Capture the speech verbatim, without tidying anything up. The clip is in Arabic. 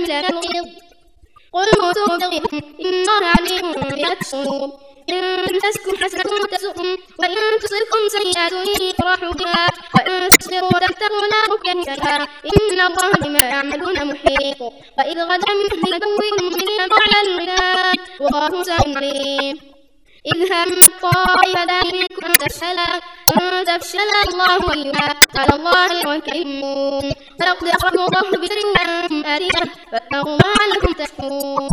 أمثال الغيظ قل موتوا بغيظكم إن الله عليم بذات الصدور إن تمسسكم حسنة تسؤكم وإن تصبكم سيئة يفرحوا بها وإن تصبروا وتتقوا لا يضركم إن الله بما يعملون محيط وإذ غدا من أهل بوئكم مؤمنين فاعلى الغداء والله سميع عليم إذ هم الطائفتان منكم أن تفشلا وأن تفشلا الله وليها على الله يتوكل فلقد أخرجه الله بشر أنتم آلهة فاتقوا ما لكم تشكرون